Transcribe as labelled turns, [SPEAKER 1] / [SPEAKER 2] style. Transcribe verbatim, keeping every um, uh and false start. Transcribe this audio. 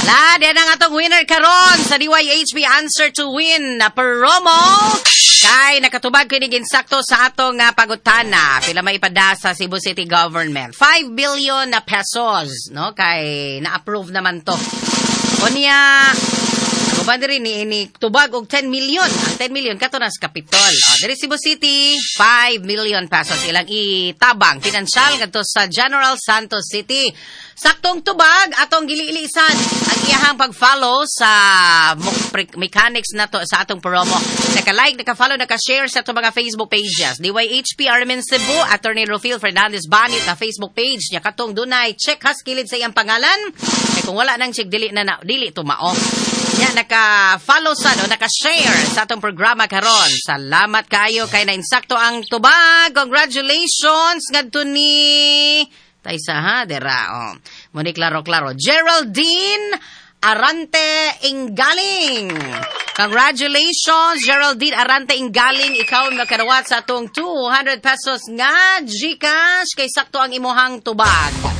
[SPEAKER 1] La, yan ang atong winner karon sa D Y H P Answer to Win na promo. Kay nakatubag ko ni sakto sa atong uh, pagutana. Pila may ipada sa Cebu City Government. five billion na pesos, no? Kay na-approve naman to. Kunya, kuban diri ni ini tubag og ten million. Ang ten million kato nas Kapitol. Oh, diri Cebu City, five million pesos ilang itabang financial kadto sa General Santos City. Saktong tubag atong giliilisan ang iyahang pag-follow sa mechanics na to sa atong promo. Naka-like, naka-follow, naka-share sa itong mga Facebook pages. D Y H P Armin Cebu, Attorney Rufil Fernandez Banit na Facebook page niya. Katong dunay check has kilid sa iyang pangalan. Eh kung wala nang check, dili na, na dili tumao. Nya naka-follow sa no, naka-share sa atong programa karon. Salamat kayo kay nainsakto ang tubag. Congratulations ngadto ni Taysa ha, dera, oh. Muni klaro-klaro. Geraldine Arante Ingaling. Congratulations, Geraldine Arante Ingaling. Ikaw ang makarawat sa atong two hundred pesos nga Gcash kay sakto ang imuhang tubag.